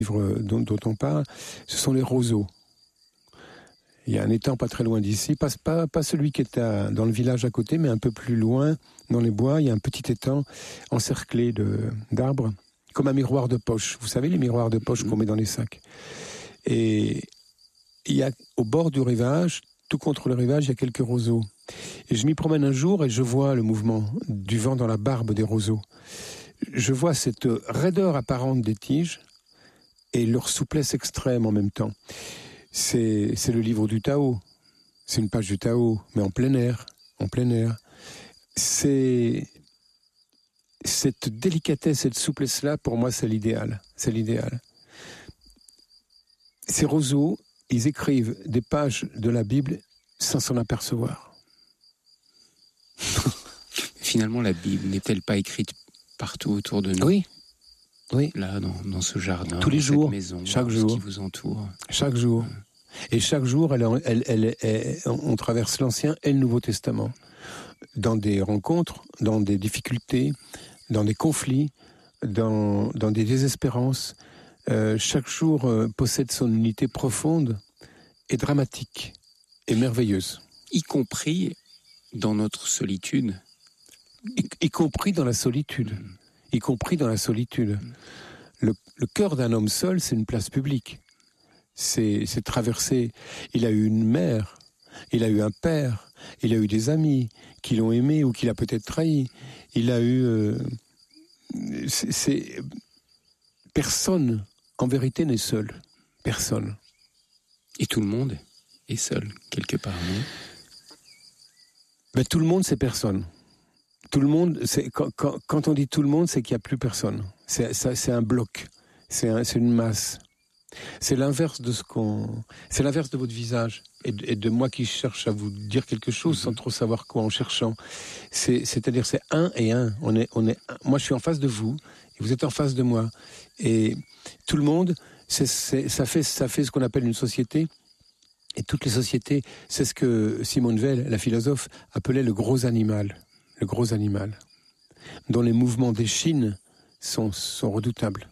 livre dont on parle, ce sont les roseaux. Il y a un étang pas très loin d'ici, pas celui qui est dans le village à côté, mais un peu plus loin, dans les bois, il y a un petit étang encerclé d'arbres, comme un miroir de poche. Vous savez, les miroirs de poche qu'on met dans les sacs. Et il y a, au bord du rivage, tout contre le rivage, il y a quelques roseaux. Et je m'y promène un jour et je vois le mouvement du vent dans la barbe des roseaux. Je vois cette raideur apparente des tiges et leur souplesse extrême en même temps. C'est le livre du Tao. C'est une page du Tao, mais en plein air. C'est cette délicatesse, cette souplesse-là, pour moi, c'est l'idéal. Ces roseaux, ils écrivent des pages de la Bible sans s'en apercevoir. Finalement, la Bible n'est-elle pas écrite partout autour de nous ? Oui. Là, dans ce jardin, tous les dans jours, cette maison, chaque dans jour, ce qui vous entoure. Chaque jour. Et chaque jour, on traverse l'Ancien et le Nouveau Testament. Dans des rencontres, dans des difficultés, dans des conflits, dans des désespérances. Chaque jour possède son unité profonde et dramatique et merveilleuse. Y compris dans notre solitude. Y compris dans la solitude. Le cœur d'un homme seul, c'est une place publique. C'est traversé. Il a eu une mère, il a eu un père, il a eu des amis qui l'ont aimé ou qui l'a peut-être trahi. Il a eu... Personne, en vérité, n'est seul. Personne. Et tout le monde est seul, quelque part, non ? Ben, tout le monde, c'est personne. Tout le monde, quand on dit tout le monde, c'est qu'il n'y a plus personne. C'est un bloc. C'est une masse. C'est l'inverse de c'est l'inverse de votre visage et de moi qui cherche à vous dire quelque chose sans trop savoir quoi en cherchant. C'est-à-dire c'est un et un. Moi je suis en face de vous et vous êtes en face de moi. Et tout le monde, ça fait ce qu'on appelle une société. Et toutes les sociétés, c'est ce que Simone Weil, la philosophe, appelait le gros animal, dont les mouvements d'échine sont redoutables.